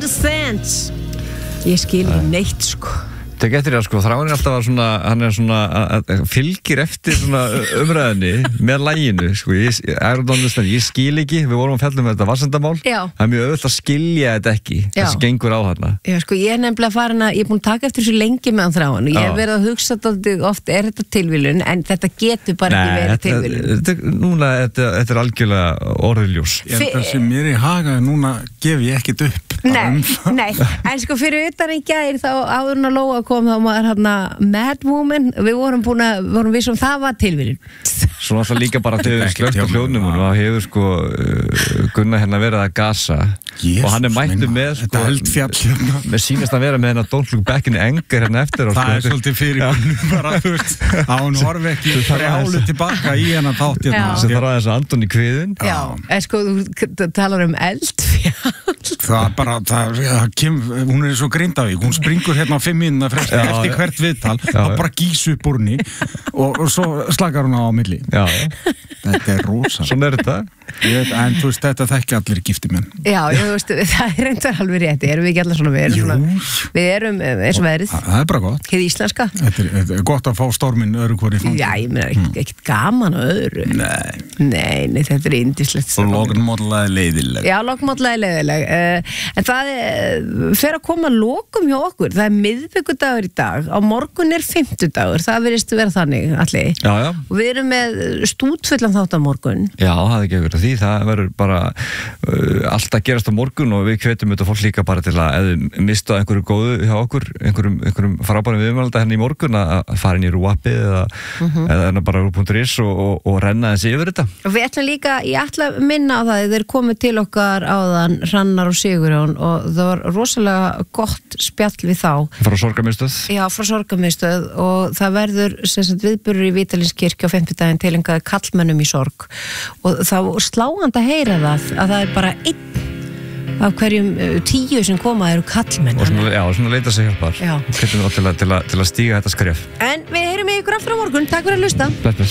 understands. Ég skil neitt sko. Það getur ég sko, Þráinn alltaf svona, hann svona fylgir eftir svona umræðinni með laginu, sko, ég skil ekki, við vorum að fjalla þetta varsendamál, það mjög auðvitað að skilja þetta ekki, þessi gengur á þarna. Já, sko, ég nefnilega farin að, ég búin að taka eftir þessu lengi með Þráinn og ég verið að hugsa þetta oft, þetta tilviljun, en þetta getur bara ekki verið tilviljun. Núna, þetta algjörlega orðiljós. Það sem mér í haga, núna gef ég ekkert upp. Nei, en sko fyrir utan í gær þá áðurinn að Lóa kom þá maður hérna Mad Woman, við vorum vissum það var tilviljun. Svo alltaf líka bara til slögt á hljóðnum og það hefur sko Gunnar hérna verið að gasa og hann mættu með sko með sýnast að vera með hérna Don't Look Back in Anger hérna eftir og það svolítið fyrir Gunnar bara þú veist að hún horfi ekki frjálu tilbaka í hennar þátt hérna sem þarf aðeins andun í kviðin. Já, en sko þú talar eldfjall það bara, hún svo Grindavík, hún springur hérna á 5 mínúna eftir hvert viðtal og bara gís upp úr henni og svo slakar hún á milli. Já. Þetta rosa. Svona þetta. En þú veist, þetta þekki allir gifti menn. Já, þú veist, það reyndar alveg rétt, erum við ekki allir svona, við erum eins og verið. Það bara gott. Hið íslenska. Þetta gott að fá storminn öðru hvori fangin. Já, ég meina, ekkert gaman að öðru. Nei, þetta yndislegt. Og lokmódlaði leiðileg. Já, lokmódlaði leiðileg. En það fer að koma lokum hjá okkur. Það miðvikudagur í dag, á morgun 50dagur, það virðist vera þannig allir. Já. Og við erum með stútfullan þátt á morgun. Já, það ekki verið því, það verður bara allt að gerast á morgun og við hvetjum þetta fólk líka bara til að eða mista einhverju góðu hjá okkur, einhverjum frábærum viðmælda henni í morgun að fara inn í RÚ-appið eða bara RÚ.is og renna þessi yfir þetta. Og við ætlum líka, ég ætla að minna á það, þeir komið til okkar áðan Hrannar og Sigurjón og það var rosalega gott spjall við þá. Frá Sorgarmiðstöð? Já, frá Sorgarmiðstöð og það verður viðburður í Vítalinskirkju á 5. daginn tilengaði karlmennum í sorg og það var sláandi að heyra að það bara 1 af hverjum 10 sem koma eru karlmenn. Og svona leita sig hjálpar. Já. Til að stíga þetta skref. En við heyrum ykkur aftur á morgun. Takk fyrir að hlusta. Bless.